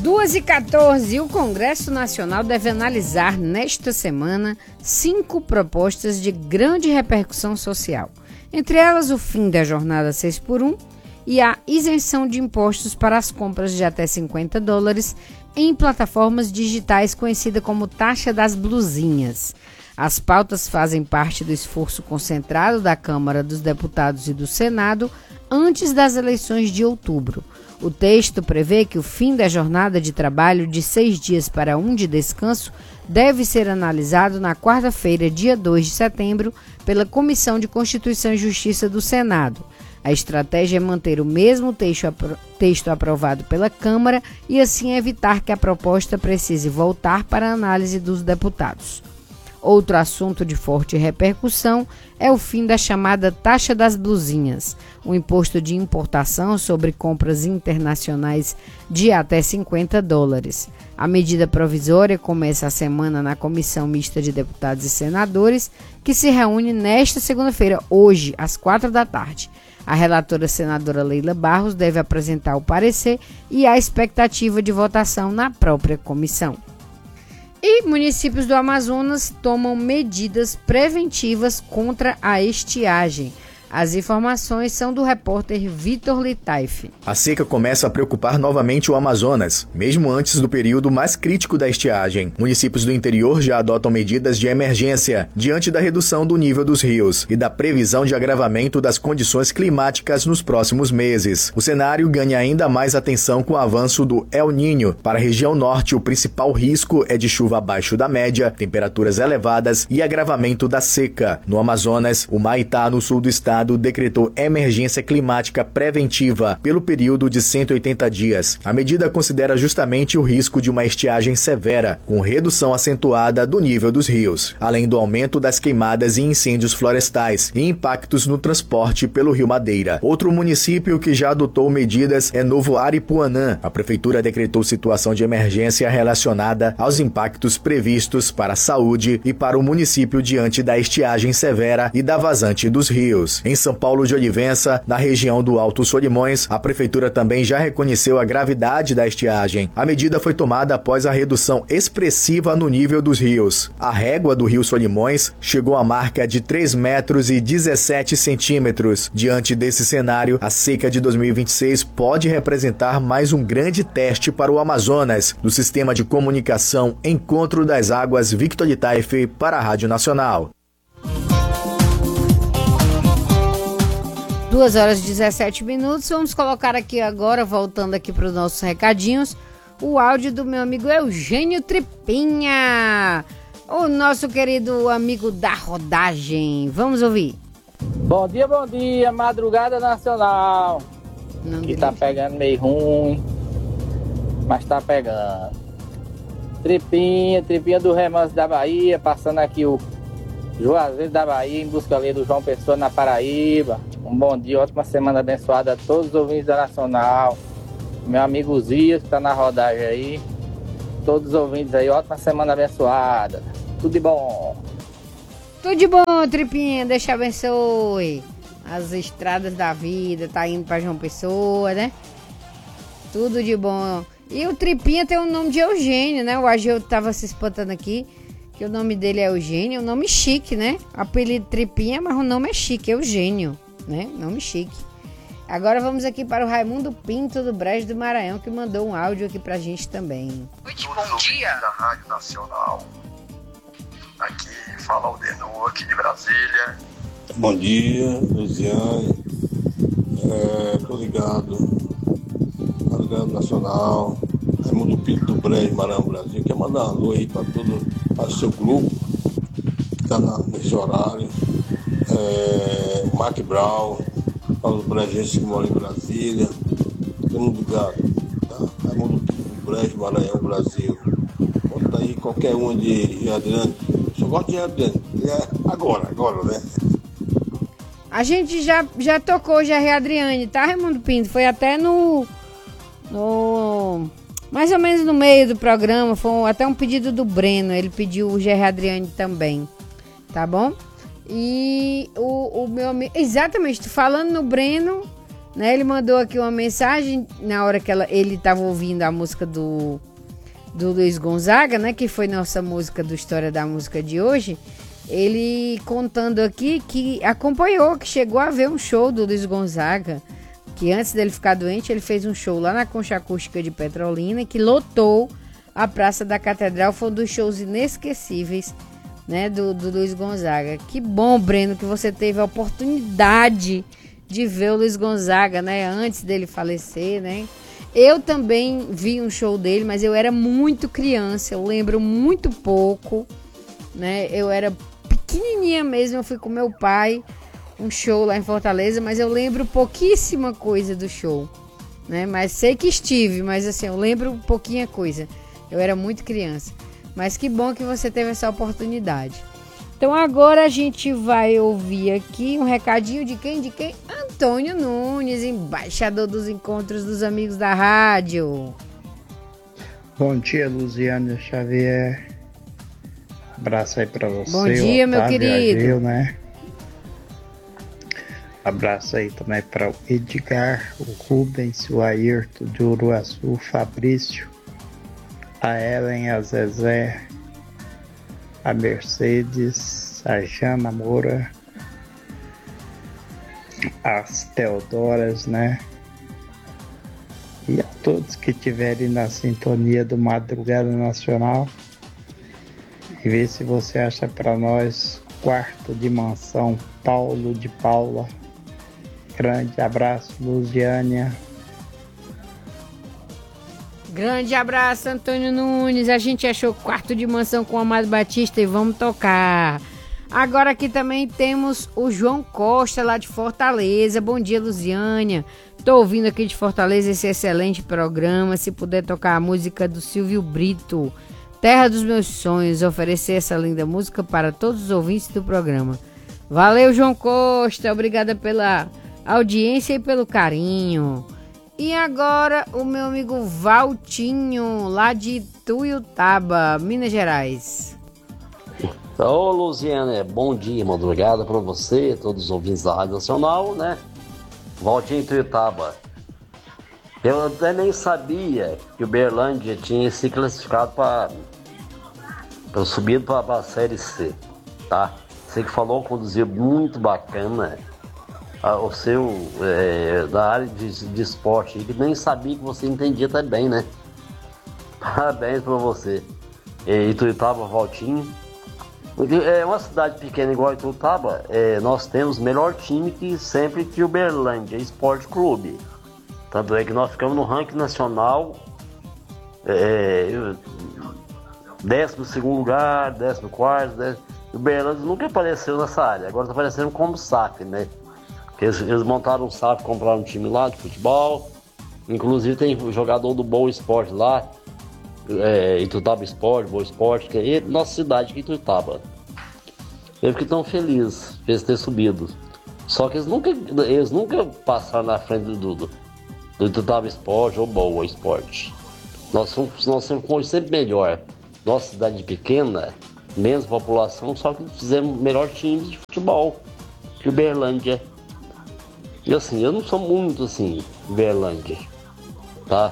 2h14, o Congresso Nacional deve analisar nesta semana 5 propostas de grande repercussão social. Entre elas, o fim da jornada 6x1 e a isenção de impostos para as compras de até $50 em plataformas digitais conhecida como taxa das blusinhas. As pautas fazem parte do esforço concentrado da Câmara dos Deputados e do Senado antes das eleições de outubro. O texto prevê que o fim da jornada de trabalho de 6 dias para 1 de descanso deve ser analisado na quarta-feira, dia 2 de setembro, pela Comissão de Constituição e Justiça do Senado. A estratégia é manter o mesmo texto aprovado pela Câmara e assim evitar que a proposta precise voltar para a análise dos deputados. Outro assunto de forte repercussão é o fim da chamada taxa das blusinhas, um imposto de importação sobre compras internacionais de até $50. A medida provisória começa a semana na Comissão Mista de Deputados e Senadores, que se reúne nesta segunda-feira, hoje, às 16h. A relatora senadora Leila Barros deve apresentar o parecer e há expectativa de votação na própria comissão. E municípios do Amazonas tomam medidas preventivas contra a estiagem. As informações são do repórter Vitor Litaif. A seca começa a preocupar novamente o Amazonas, mesmo antes do período mais crítico da estiagem. Municípios do interior já adotam medidas de emergência diante da redução do nível dos rios e da previsão de agravamento das condições climáticas nos próximos meses. O cenário ganha ainda mais atenção com o avanço do El Niño. Para a região norte, o principal risco é de chuva abaixo da média, temperaturas elevadas e agravamento da seca. No Amazonas, o Maitá, no sul do estado, decretou emergência climática preventiva pelo período de 180 dias. A medida considera justamente o risco de uma estiagem severa, com redução acentuada do nível dos rios, além do aumento das queimadas e incêndios florestais e impactos no transporte pelo Rio Madeira. Outro município que já adotou medidas é Novo Aripuanã. A prefeitura decretou situação de emergência relacionada aos impactos previstos para a saúde e para o município diante da estiagem severa e da vazante dos rios. Em São Paulo de Olivença, na região do Alto Solimões, a prefeitura também já reconheceu a gravidade da estiagem. A medida foi tomada após a redução expressiva no nível dos rios. A régua do rio Solimões chegou à marca de 3,17 metros. Diante desse cenário, a seca de 2026 pode representar mais um grande teste para o Amazonas, do sistema de comunicação Encontro das Águas Victor Litaif para a Rádio Nacional. 2h17. Vamos colocar aqui agora, voltando aqui para os nossos recadinhos, o áudio do meu amigo Eugênio Tripinha, o nosso querido amigo da rodagem. Vamos ouvir. Bom dia, madrugada nacional. Não que tá pegando meio ruim, mas tá pegando. Tripinha do Remanso da Bahia, passando aqui o Juazeiro da Bahia, em busca ali do João Pessoa na Paraíba. Um bom dia, ótima semana abençoada a todos os ouvintes da Nacional. Meu amigo Zias, que tá na rodagem aí. Todos os ouvintes aí, ótima semana abençoada. Tudo de bom. Tudo de bom, Tripinha, Deus te abençoe. As estradas da vida, tá indo pra João Pessoa, né? Tudo de bom. E o Tripinha tem o nome de Eugênio, né? O Ageu tava se espantando aqui, que o nome dele é Eugênio, um nome chique, né? Apelido Tripinha, mas o nome é chique, Eugênio, né? Nome chique. Agora vamos aqui para o Raimundo Pinto do Brejo do Maranhão, que mandou um áudio aqui pra gente também. Muito bom dia. Da Rádio Nacional. Aqui fala o Denu, aqui de Brasília. Bom dia, Luziane. Tô ligado. Nacional. Raimundo Pinto do Brejo, Maranhão, Brasil. Quer mandar uma alô aí para todo o seu grupo que tá nesse horário. O Mark Brown, para os brejenses que moram em Brasília. Todo mundo ligado. Tá? Raimundo Pinto do Brejo, Maranhão, Brasil. Conta aí qualquer um de Adriano. Só gosto de Adriano. Agora, né? A gente já tocou Gerry Adriane, tá, Raimundo Pinto? Foi até no mais ou menos no meio do programa, foi até um pedido do Breno, ele pediu o Gerry Adriane também, tá bom? E o meu amigo, exatamente, falando no Breno, né? Ele mandou aqui uma mensagem na hora que ele estava ouvindo a música do Luiz Gonzaga, né? Que foi nossa música do História da Música de hoje. Ele contando aqui que acompanhou, que chegou a ver um show do Luiz Gonzaga, que antes dele ficar doente, ele fez um show lá na Concha Acústica de Petrolina, que lotou a Praça da Catedral. Foi um dos shows inesquecíveis, né, do Luiz Gonzaga. Que bom, Breno, que você teve a oportunidade de ver o Luiz Gonzaga, né, antes dele falecer, né? Eu também vi um show dele, mas eu era muito criança, eu lembro muito pouco, né? Eu era pequenininha mesmo, eu fui com meu pai, um show lá em Fortaleza, mas eu lembro pouquíssima coisa do show, né? Mas sei que estive, mas assim, eu lembro pouquinha coisa. Eu era muito criança. Mas que bom que você teve essa oportunidade. Então agora a gente vai ouvir aqui um recadinho de quem? De quem? Antônio Nunes, embaixador dos encontros dos amigos da rádio. Bom dia, Luziane Xavier. Abraço aí pra você. Bom dia, meu querido. Ageu, né? Abraço aí também para o Edgar, o Rubens, o Ayrton de Uruaçu, o Fabrício, a Ellen, a Zezé, a Mercedes, a Jana Moura, as Teodoras, né? E a todos que estiverem na sintonia do Madrugada Nacional. E ver se você acha para nós Quarto Dimensão, Paulo de Paula. Grande abraço, Luziânia. Grande abraço, Antônio Nunes. A gente achou Quarto Dimensão com o Amado Batista e vamos tocar. Agora aqui também temos o João Costa, lá de Fortaleza. Bom dia, Luziânia. Tô ouvindo aqui de Fortaleza esse excelente programa. Se puder tocar a música do Silvio Brito, Terra dos Meus Sonhos, oferecer essa linda música para todos os ouvintes do programa. Valeu, João Costa. Obrigada pela audiência e pelo carinho. E agora o meu amigo Valtinho, lá de Ituiutaba, Minas Gerais. Ô, Luziana, bom dia, madrugada para você, todos os ouvintes da Rádio Nacional, né? Valtinho, Ituiutaba. Eu até nem sabia que o Berlândia tinha se classificado para subido para a Série C, tá? Você que falou, conduziu muito bacana o seu, da área de esporte, que nem sabia que você entendia também, né? Parabéns para você. Ituiutaba, Valtinho. É uma cidade pequena igual Ituiutaba, nós temos o melhor time que sempre que o Uberlândia Esporte Clube. Tanto é que nós ficamos no ranking nacional, 12º lugar, 14º, o Uberlândia nunca apareceu nessa área, agora está aparecendo como SAF, né? Eles montaram um SAF, compraram um time lá de futebol, inclusive tem jogador do Boa Esporte lá, Ituiutaba Esporte, Boa Esporte, que é nossa cidade aqui, Ituiutaba. Eu fiquei tão feliz de ter subido. Só que eles nunca passaram na frente do Ituiutaba Esporte ou Boa Esporte. Nós somos sempre melhor. Nossa cidade pequena, menos população, só que fizemos melhor time de futebol que o Uberlândia. E assim, eu não sou muito assim, Uberlândia, tá?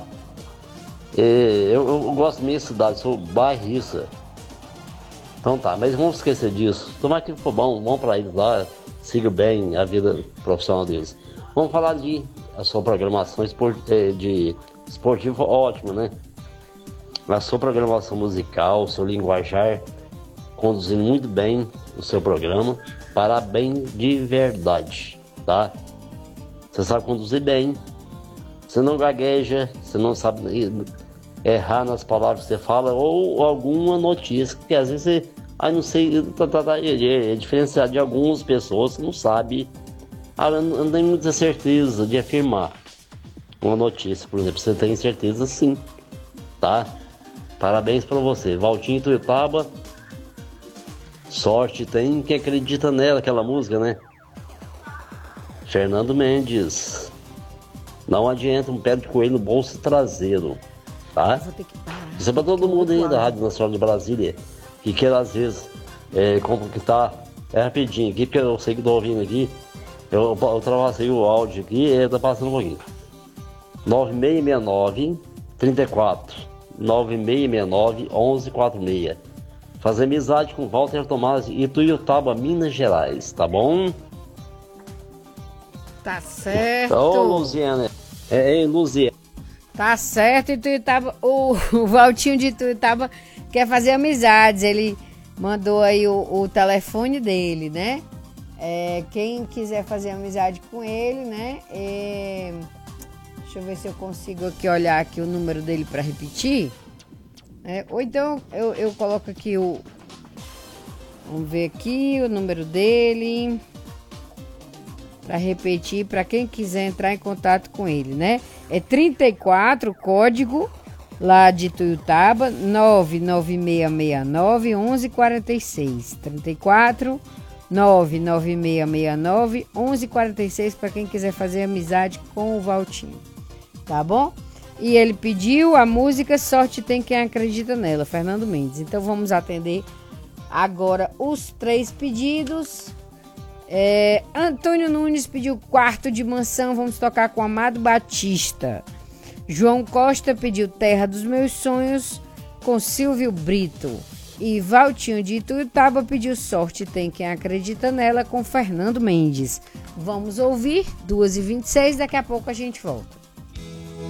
Eu gosto da minha cidade, sou bairrista. Então tá, mas vamos esquecer disso. Tomara que for bom, vamos pra eles lá, siga bem a vida profissional deles. Vamos falar de a sua programação esportiva ótima, né? A sua programação musical, o seu linguajar, conduzindo muito bem o seu programa. Parabéns de verdade, tá? Você sabe conduzir bem, você não gagueja, você não sabe errar nas palavras que você fala, ou alguma notícia, que às vezes você, não sei, é diferenciado de algumas pessoas que não sabem, não tem muita certeza de afirmar uma notícia, por exemplo, você tem certeza sim, tá? Parabéns pra você, Valtinho, Ituiutaba, sorte tem quem acredita nela, aquela música, né? Fernando Mendes, não adianta um pé de coelho no bolso traseiro, tá? Isso é pra todo mundo aí da Rádio Nacional de Brasília, que quer às vezes conquistar, rapidinho aqui, porque eu sei que tô ouvindo aqui, Eu ultrapassei o áudio aqui e tá passando um pouquinho. 9669 34 9669 1146. Fazer amizade com Walter Tomás e Ituiutaba, Minas Gerais, tá bom? Tá certo. Ô, Luziana. Luziana. Tá certo, Ituiutaba. O Valtinho de Ituiutaba quer fazer amizades. Ele mandou aí o telefone dele, né? Quem quiser fazer amizade com ele, né? Deixa eu ver se eu consigo aqui olhar aqui o número dele para repetir. Ou então eu coloco aqui vamos ver aqui o número dele para repetir para quem quiser entrar em contato com ele, né? É 34, código lá de Ituiutaba, 99669 1146. 34 99669 1146 para quem quiser fazer amizade com o Valtinho, tá bom? E ele pediu a música Sorte Tem Quem Acredita Nela, Fernando Mendes. Então vamos atender agora os 3 pedidos. Antônio Nunes pediu Quarto de Mansão, vamos tocar com Amado Batista. João Costa pediu Terra dos Meus Sonhos com Silvio Brito. E Valtinho de Ituiutaba pediu Sorte Tem Quem Acredita Nela com Fernando Mendes. Vamos ouvir 2h26, daqui a pouco a gente volta.